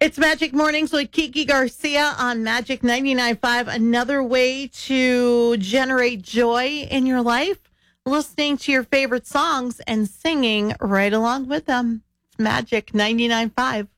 It's Magic Mornings with Kiki Garcia on Magic 99.5. Another way to generate joy in your life, listening to your favorite songs and singing right along with them. It's Magic 99.5.